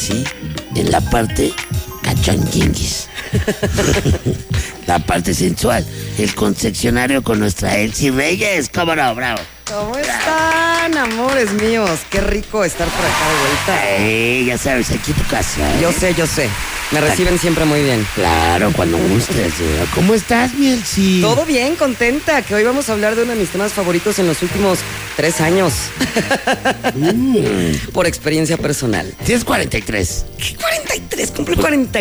sí, en la parte cachanguinguis. La parte sensual. El concesionario con nuestra Elsie Reyes. ¿Cómo no? Bravo. ¿Cómo están, amores míos? Qué rico estar por acá de vuelta. Ya sabes, aquí tu casa. Yo sé. Me reciben siempre muy bien. Claro, cuando gustes. ¿Cómo estás, mi Elsie? Todo bien, contenta, que hoy vamos a hablar de uno de mis temas favoritos en los últimos 3 años. Por experiencia personal. Tienes 43. ¿Qué 43? Cumplo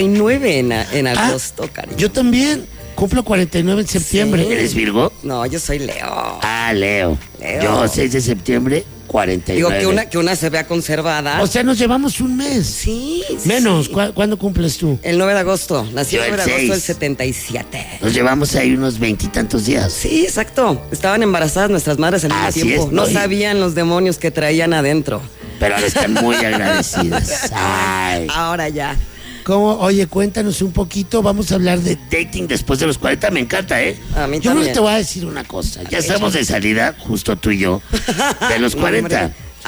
49 en agosto, cariño. Yo también. Cumplo 49 en septiembre. Sí. ¿Eres Virgo? No, yo soy Leo. Leo. Yo 6 de septiembre, 49. Digo, que una se vea conservada. O sea, nos llevamos un mes. Sí. Menos. Sí. ¿Cuándo cumples tú? El 9 de agosto. Nací Yo el 9 de el agosto 6. del 77. Nos llevamos ahí unos 20 y tantos días. Sí, exacto. Estaban embarazadas nuestras madres al mismo Así tiempo. es, No ¿no? sabían los demonios que traían adentro. Pero ahora están muy agradecidas. Ay. Ahora ya. ¿Cómo? Oye, cuéntanos un poquito. Vamos a hablar de dating después de los 40. Me encanta, ¿eh? A mí Yo también. creo que te voy a decir una cosa. Ya estamos de salida, justo tú y yo, de los 40.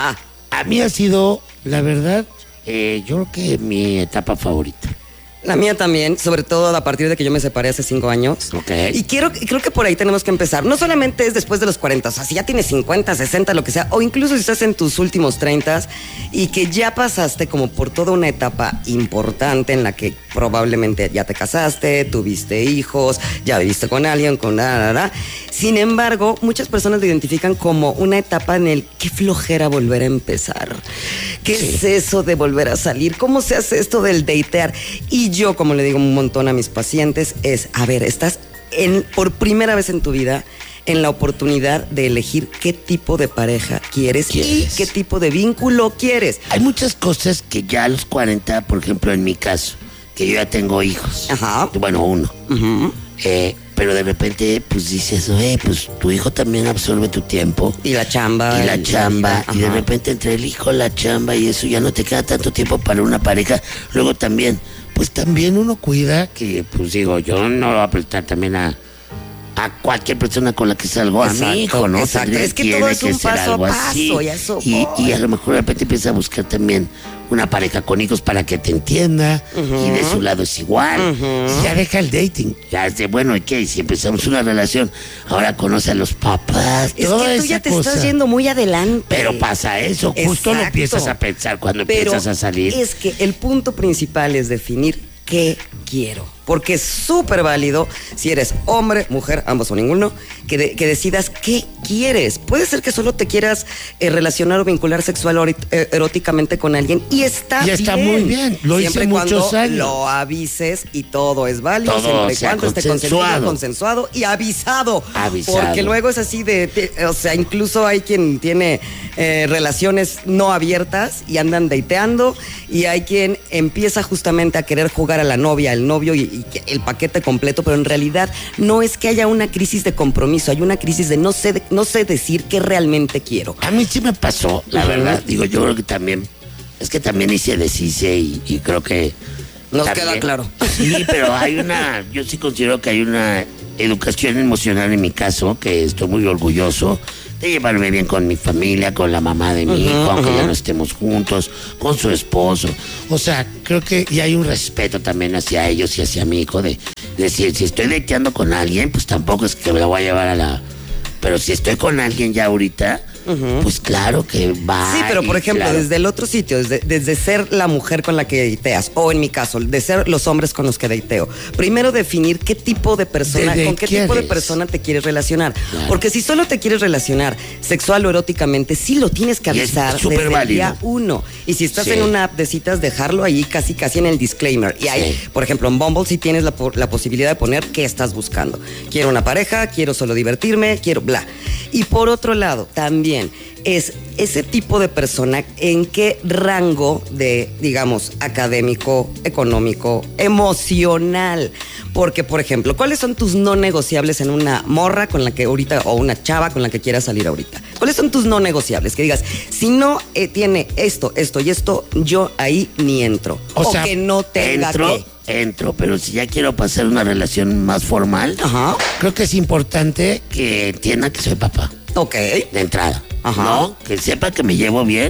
A mí ha sido, la verdad, yo creo que mi etapa favorita. La mía también, sobre todo a partir de que yo me separé hace 5 años. Ok. Y creo que por ahí tenemos que empezar. No solamente es después de los 40, o sea, si ya tienes 50, 60, lo que sea, o incluso si estás en tus últimos 30 y que ya pasaste como por toda una etapa importante en la que probablemente ya te casaste, tuviste hijos, ya viviste con alguien, con nada. Sin embargo, muchas personas lo identifican como una etapa en el qué flojera volver a empezar. ¿Qué es eso de volver a salir? ¿Cómo se hace esto del datear? Y yo, como le digo un montón a mis pacientes, es, a ver, estás por primera vez en tu vida en la oportunidad de elegir qué tipo de pareja quieres y qué tipo de vínculo quieres. Hay muchas cosas que ya a los 40, por ejemplo, en mi caso, que yo ya tengo hijos. Ajá. Bueno, uno. Uh-huh. Pero de repente, pues dices, pues tu hijo también absorbe tu tiempo. Y la chamba. Y la chamba. Y de Ajá. repente entre el hijo, la chamba y eso ya no te queda tanto tiempo para una pareja. Luego también, pues también uno cuida que, pues digo, yo no lo voy a prestar también a cualquier persona con la que salgo, a mi hijo, ¿no? Exacto. Tendría- Es que tiene todo es un ser paso a algo paso así. y a eso Y a lo mejor de repente empieza a buscar también una pareja con hijos para que te entienda y de su lado es igual. Ya deja el dating. Ya es de, bueno, ¿y qué? Si empezamos una relación, ahora conoce a los papás, Es toda que tú esa ya te cosa. estás yendo muy adelante. Pero pasa eso, justo lo Exacto. empiezas a pensar cuando Pero empiezas a salir. es que el punto principal es definir qué quiero. Porque es súper válido si eres hombre, mujer, ambos o ninguno, que decidas qué quieres. Puede ser que solo te quieras relacionar o vincular sexual o eróticamente con alguien y está bien. Y está muy bien. Lo hice siempre y muchos cuando años. lo avises y todo es válido. Todo, siempre y o sea, cuando esté consensuado. consensuado y avisado. Avisado. Porque luego es así o sea, incluso hay quien tiene relaciones no abiertas y andan dateando y hay quien empieza justamente a querer jugar a la novia, al novio y el paquete completo, pero en realidad no es que haya una crisis de compromiso, hay una crisis de no sé decir qué realmente quiero. A mí sí me pasó, la verdad. Digo, yo creo que también, es que también hice deshice y creo que... Nos también, queda claro. Sí, pero yo sí considero que hay una educación emocional en mi caso, que estoy muy orgulloso de llevarme bien con mi familia, con la mamá de mi hijo, aunque ya no estemos juntos, con su esposo. O sea, creo que y hay un respeto también hacia ellos y hacia mi hijo de decir, si estoy dateando con alguien, pues tampoco es que me la voy a llevar a la... Pero si estoy con alguien ya ahorita, pues claro que va. Sí, pero por ejemplo, claro. desde el otro sitio, desde ser la mujer con la que dateas, o en mi caso, de ser los hombres con los que dateo, primero definir qué tipo de persona, ¿De con qué qué tipo de eres? persona te quieres relacionar. Claro. Porque si solo te quieres relacionar sexual o eróticamente, sí lo tienes que Y es avisar súper desde el válido. día 1. Y si estás Sí. en una app de citas, dejarlo ahí casi en el disclaimer. Y ahí, Sí. por ejemplo, en Bumble sí tienes la posibilidad de poner qué estás buscando. Quiero una pareja, quiero solo divertirme, quiero bla. Y por otro lado, también es ese tipo de persona en qué rango de, digamos, académico, económico, emocional. Porque, por ejemplo, ¿cuáles son tus no negociables en una morra con la que ahorita, o una chava con la que quieras salir ahorita? ¿Cuáles son tus no negociables? Que digas, si no tiene esto y esto, yo ahí ni entro. O sea, que no tenga entro, pero si ya quiero pasar una relación más formal, Ajá. creo que es importante que entienda que soy papá. Ok. De entrada. Ajá. ¿No? Que sepa que me llevo bien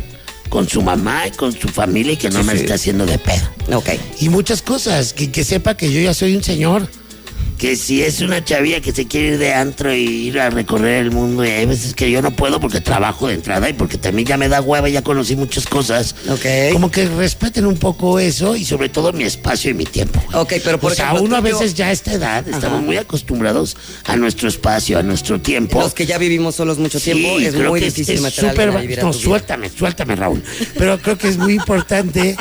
con su mamá y con su familia y que no me está haciendo de pedo. Ok. Y muchas cosas, que sepa que yo ya soy un señor. Que si es una chavilla que se quiere ir de antro y ir a recorrer el mundo, y hay veces que yo no puedo porque trabajo de entrada y porque también ya me da hueva, ya conocí muchas cosas. Ok. Como que respeten un poco eso. Y sobre todo mi espacio y mi tiempo. Ok, pero por ejemplo, uno a tú y yo- veces ya a esta edad Estamos muy acostumbrados a nuestro espacio, a nuestro tiempo. Los que ya vivimos solos mucho tiempo, es creo muy que difícil es meter a alguien a vivir a No, tu vida. suéltame, Raúl. Pero creo que es muy importante,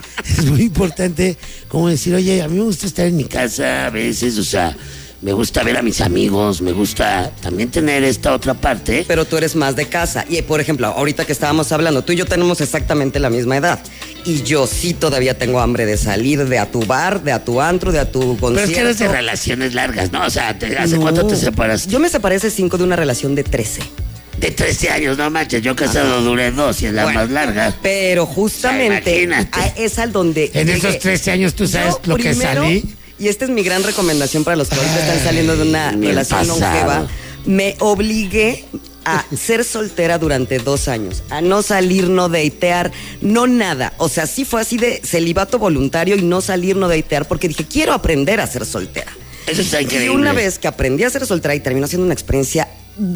como decir, oye, a mí me gusta estar en mi casa. Casa a veces, o sea, me gusta ver a mis amigos, me gusta también tener esta otra parte. Pero tú eres más de casa. Y por ejemplo, ahorita que estábamos hablando, tú y yo tenemos exactamente la misma edad. Y yo sí todavía tengo hambre de salir de a tu bar, de a tu antro, de a tu concierto. Pero es que eres de relaciones largas, ¿no? O sea, ¿hace cuánto te separas? Yo me separé hace 5 de una relación de 13. De 13 años, no manches. Yo casado duré 2 y es la Bueno, más larga. Pero justamente imagínate. es al donde... En llegué. esos 13 años tú sabes Yo lo que primero, salí. Y esta es mi gran recomendación para los que ahorita están saliendo de una mi relación pasado. longeva. Me obligué a ser soltera durante 2 años, a no salir, no datear, no nada. O sea, sí fue así de celibato voluntario y no salir, no datear, porque dije, quiero aprender a ser soltera. Eso está increíble. Y una vez que aprendí a ser soltera y terminó siendo una experiencia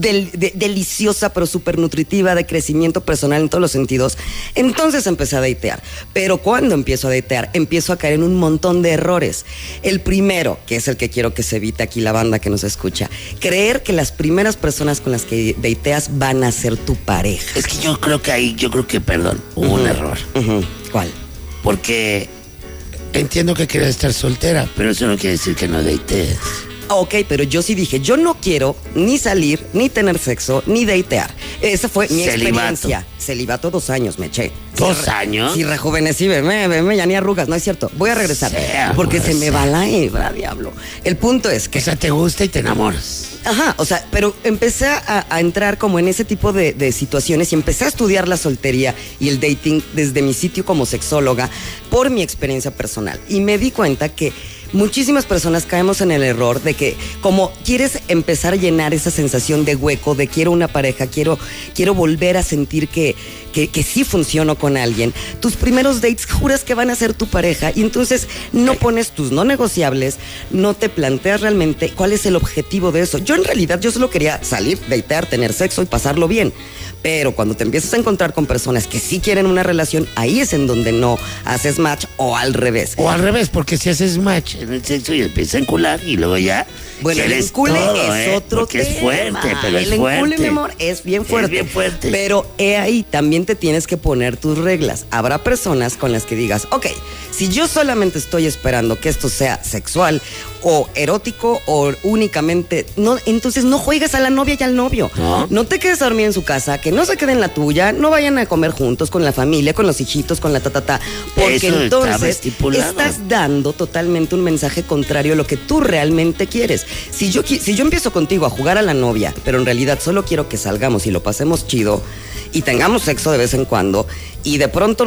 deliciosa, pero súper nutritiva, de crecimiento personal en todos los sentidos, entonces empecé a datear. Pero cuando empiezo a datear, empiezo a caer en un montón de errores. El primero, que es el que quiero que se evite aquí la banda que nos escucha, creer que las primeras personas con las que dateas van a ser tu pareja. Es que yo creo que, perdón, hubo un error. Ujú. ¿Cuál? Porque, Entiendo que quieres estar soltera. pero eso no quiere decir que no datees. Ok, pero yo sí dije, yo no quiero ni salir, ni tener sexo, ni datear. Esa fue mi Celibato. experiencia. Celibato 2 años, me eché. 2 años. Sí, rejuvenecí, veme, ya ni arrugas, no es cierto. Voy a regresar, Sea, porque se pues. me va la hebra, diablo. El punto es O que... sea, te gusta y te enamoras. Ajá, o sea, pero empecé a entrar como en ese tipo de situaciones y empecé a estudiar la soltería y el dating desde mi sitio como sexóloga por mi experiencia personal. Y me di cuenta que muchísimas personas caemos en el error de que como quieres empezar a llenar esa sensación de hueco, de quiero una pareja, quiero volver a sentir que sí funciono con alguien, tus primeros dates juras que van a ser tu pareja y entonces no pones tus no negociables, no te planteas realmente cuál es el objetivo de eso. Yo en realidad yo solo quería salir, datear, tener sexo y pasarlo bien. Pero cuando te empiezas a encontrar con personas que sí quieren una relación, ahí es en donde no haces match o al revés. O al revés, porque si haces match. En el sexo y empieza a encular y luego ya. Bueno, el quieres encule todo, es otro porque tema. es fuerte, pero es el fuerte. encule, mi amor, es bien fuerte. Es bien fuerte. Pero ahí también te tienes que poner tus reglas. Habrá personas con las que digas, ok, si yo solamente estoy esperando que esto sea sexual o erótico o únicamente, no, entonces no juegues a la novia y al novio. No. te quedes a dormir en su casa, que no se quede en la tuya, no vayan a comer juntos con la familia, con los hijitos, con la tatata, porque Eso estaba entonces estipulado. estás dando totalmente un mensaje contrario a lo que tú realmente quieres. Si yo empiezo contigo a jugar a la novia, pero en realidad solo quiero que salgamos y lo pasemos chido y tengamos sexo de vez en cuando y de pronto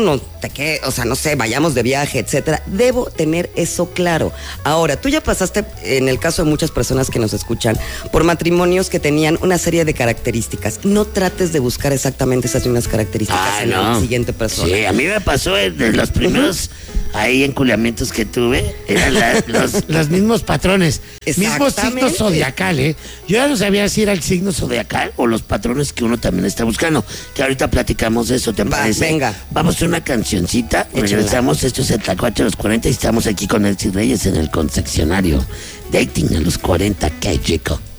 vayamos de viaje, etcétera, debo tener eso claro. Ahora, tú ya pasaste, en el caso de muchas personas que nos escuchan, por matrimonios que tenían una serie de características. No trates de buscar exactamente esas mismas características en la siguiente persona. Sí, a mí me pasó de los primeros ahí enculeamientos que tuve, eran Los mismos patrones, mismo Exactamente. signo zodiacal, ¿eh? Yo ya no sabía si era el signo zodiacal. zodiacal o los patrones que uno también está buscando. Que ahorita platicamos de eso, ¿te parece? Venga. Vamos a una cancioncita, regresamos, esto es el Tlacuache a los 40 y estamos aquí con Elsie Reyes en el concesionario. Dating a los 40, qué chico.